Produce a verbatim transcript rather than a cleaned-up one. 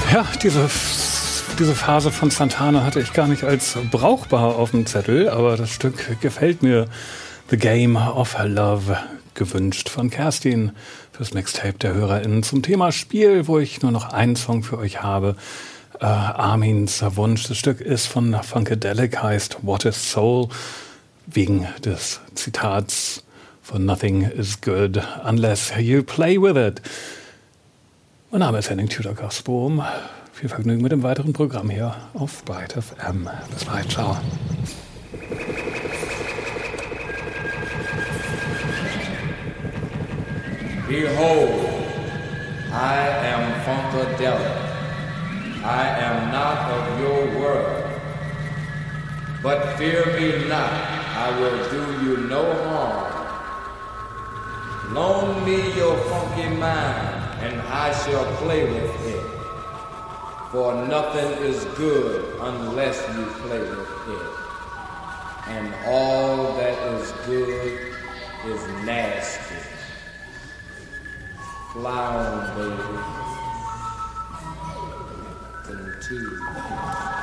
Ja, diese, diese Phase von Santana hatte ich gar nicht als brauchbar auf dem Zettel, aber das Stück gefällt mir. The Game of Love, gewünscht von Kerstin fürs Mixtape der HörerInnen zum Thema Spiel, wo ich nur noch einen Song für euch habe. Äh, Armins Wunsch. Das Stück ist von Funkadelic, heißt What is Soul, wegen des Zitats von Nothing is good unless you play with it. Mein Name ist Henning Tudor-Gosboom. Viel Vergnügen mit dem weiteren Programm hier auf Bright F M. Bis bald, ciao. Behold, I am Funkadelic. I am not of your world. But fear me not, I will do you no harm. Loan me your funky mind, and I shall play with it. For nothing is good unless you play with it. And all that is good is nasty. Fly on, baby. Continue.